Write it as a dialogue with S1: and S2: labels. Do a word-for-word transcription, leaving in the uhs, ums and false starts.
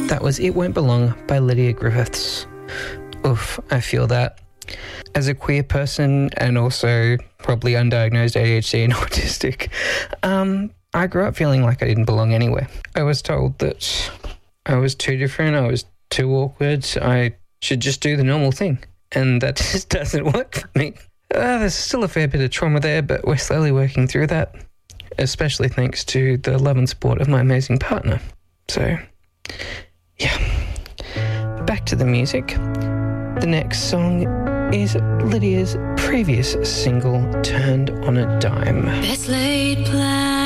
S1: That was It Won't Belong by Lydia Griffiths. Oof, I feel that. As a queer person and also probably undiagnosed A D H D and autistic, um, I grew up feeling like I didn't belong anywhere. I was told that I was too different, I was too awkward, I should just do the normal thing. And that just doesn't work for me. Uh, there's still a fair bit of trauma there, but we're slowly working through that, especially thanks to the love and support of my amazing partner. So, yeah. Back to the music. The next song is Lydia's previous single, Turned on a Dime.
S2: Best laid plans